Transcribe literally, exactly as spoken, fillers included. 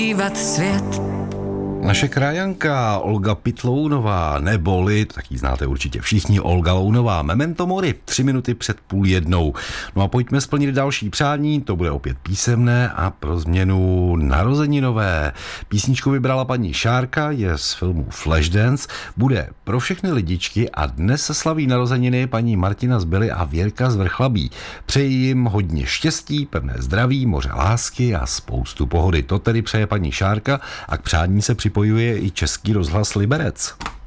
Svět. Naše krajanka Olga Pitlounová, neboli, tak ji znáte určitě všichni, Olga Lounová, Memento mori, tři minuty před půl jednou. No a pojďme splnit další přání, to bude opět písemné a pro změnu narozeninové. Písničku vybrala paní Šárka, je z filmu Flashdance, bude pro všechny lidičky a dnes se slaví narozeniny paní Martina z Byly a Věrka z Vrchlabí. Přeji jim hodně štěstí, pevné zdraví, moře lásky a spoustu pohody. To tedy přeje paní Šárka a k přání se připojuje i Český rozhlas Liberec.